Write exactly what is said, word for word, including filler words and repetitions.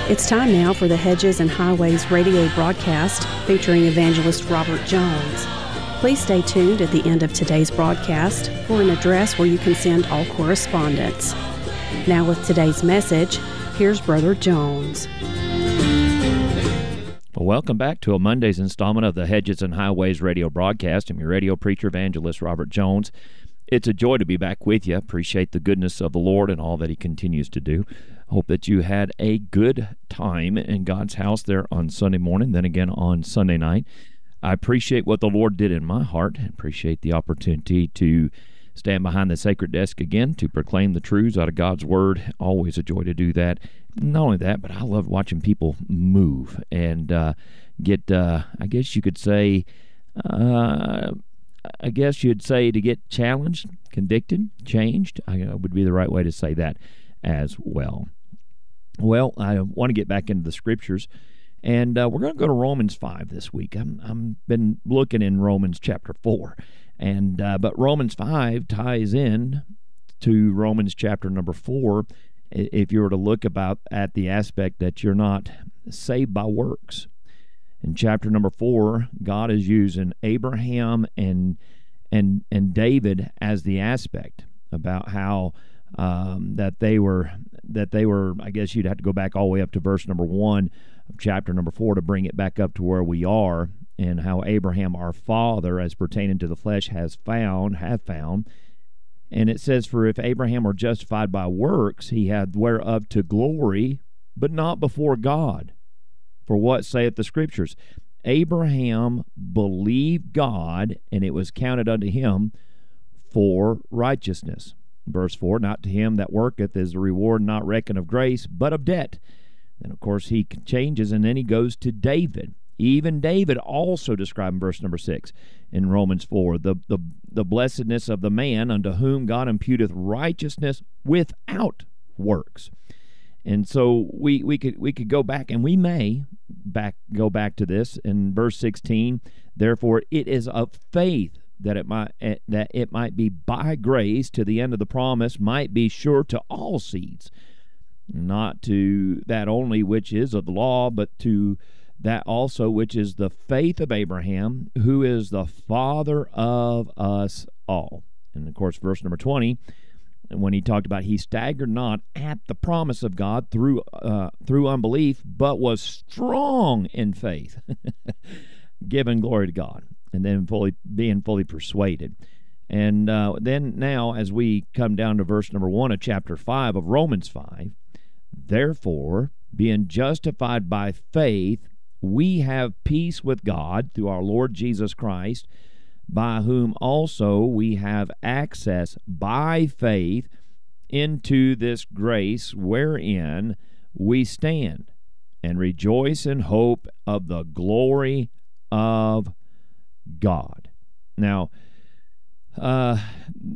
It's time now for the Hedges and Highways radio broadcast featuring evangelist Robert Jones. Please stay tuned at the end of today's broadcast for an address where you can send all correspondence. Now with today's message, here's Brother Jones. Well, welcome back to a Monday's installment of the Hedges and Highways radio broadcast. I'm your radio preacher, evangelist Robert Jones. It's a joy to be back with you. Appreciate the goodness of the Lord and all that He continues to do. Hope that you had a good time in God's house there on Sunday morning, then again on Sunday night. I appreciate what the Lord did in my heart. I appreciate the opportunity to stand behind the sacred desk again to proclaim the truths out of God's Word. Always a joy to do that. Not only that, but I love watching people move and uh, get, uh, I guess you could say, uh, I guess you'd say to get challenged, convicted, changed. I uh, would be the right way to say that as well. Well, I want to get back into the Scriptures, and uh, we're going to go to Romans five this week. I'm I'm been looking in Romans chapter four, and uh, but Romans five ties in to Romans chapter number four. If you were to look about at the aspect that you're not saved by works. In chapter number four, God is using Abraham and and and David as the aspect about how um, that they were that they were. I guess you'd have to go back all the way up to verse number one of chapter number four to bring it back up to where we are, and how Abraham, our father, as pertaining to the flesh, has found have found. And it says, "For if Abraham were justified by works, he had whereof to glory, but not before God. For what saith the Scriptures? Abraham believed God, and it was counted unto him for righteousness." Verse four, "Not to him that worketh is the reward not reckoned of grace, but of debt." And of course he changes, and then he goes to David. Even David also described in verse number six in Romans four, the, the, the blessedness of the man unto whom God imputeth righteousness without works. And so we, we could we could go back, and we may back go back to this in verse sixteen. "Therefore it is of faith that it might that it might be by grace to the end of the promise might be sure to all seeds, not to that only which is of the law, but to that also which is the faith of Abraham, who is the father of us all." And of course, verse number twenty, when he talked about he staggered not at the promise of God through uh, through unbelief, but was strong in faith, giving glory to God, and then fully being fully persuaded. And uh, then now, as we come down to verse number one of chapter five of Romans five, "Therefore, being justified by faith, we have peace with God through our Lord Jesus Christ, by whom also we have access by faith into this grace wherein we stand, and rejoice in hope of the glory of God." Now, uh,